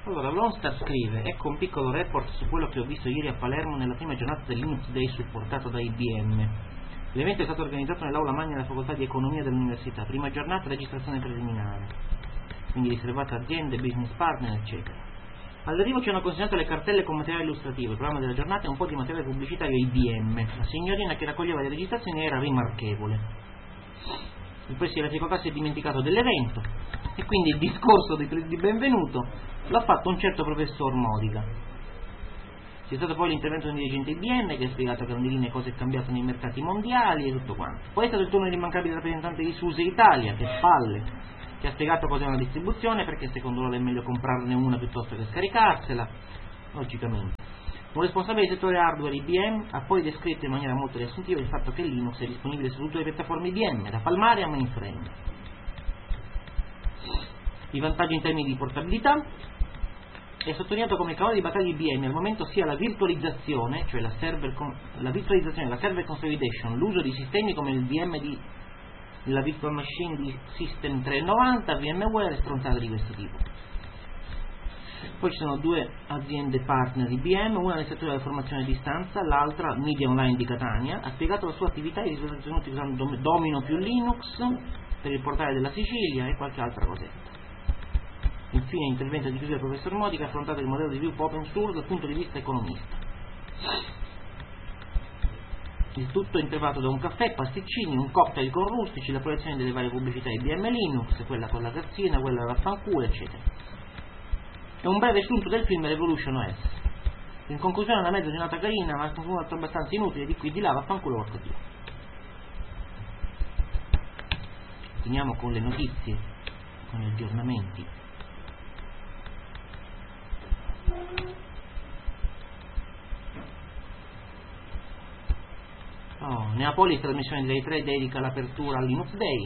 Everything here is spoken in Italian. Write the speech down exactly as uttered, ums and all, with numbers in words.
Allora, Lonstar scrive: ecco un piccolo report su quello che ho visto ieri a Palermo nella prima giornata del Linux Day supportato da I B M. L'evento è stato organizzato nell'aula magna della facoltà di economia dell'università. Prima giornata, registrazione preliminare, quindi riservata a aziende, business partner, eccetera. All'arrivo ci hanno consegnato le cartelle con materiale illustrativo, il programma della giornata e un po' di materiale pubblicitario I B M. La signorina che raccoglieva le registrazioni era rimarchevole. Il presidente della facoltà si è dimenticato dell'evento e quindi il discorso di, di benvenuto l'ha fatto un certo professor Modica. C'è stato poi l'intervento di un dirigente I B M che ha spiegato che erano di linee cose è cambiato nei mercati mondiali e tutto quanto. Poi è stato il turno dell'immancabile rappresentante di SUSE Italia, che palle, che ha spiegato cos'è una distribuzione, perché secondo loro è meglio comprarne una piuttosto che scaricarsela, logicamente. Un responsabile del settore hardware I B M ha poi descritto in maniera molto riassuntiva il fatto che Linux è disponibile su tutte le piattaforme I B M, da palmare a mainframe. I vantaggi in termini di portabilità. È sottolineato come il cavallo di battaglia I B M al momento sia la virtualizzazione, cioè la, server con, la virtualizzazione, la server consolidation, l'uso di sistemi come il V M di la virtual machine di System trecentonovanta, VMware e stronzate di questo tipo. Poi ci sono due aziende partner I B M, una nel settore della formazione a distanza, l'altra Media Online di Catania. Ha spiegato la sua attività e i risultati ottenuti usando Domino più Linux per il portale della Sicilia e qualche altra cosetta. Infine intervento di chiusura del professor Modica ha affrontato il modello di sviluppo open source dal punto di vista economista. Il tutto intervato da un caffè, pasticcini, un cocktail con rustici, la proiezione delle varie pubblicità I B M Linux, quella con la tazzina, quella vaffanculo, eccetera. È un breve assunto del film Revolution O S. In conclusione una mezza giornata carina, ma con un altro abbastanza inutile di qui di là, vaffanculo porca Dio. Finiamo con le notizie, con gli aggiornamenti. Oh, Neapolis, trasmissione delle tre dedica l'apertura al Linux Day.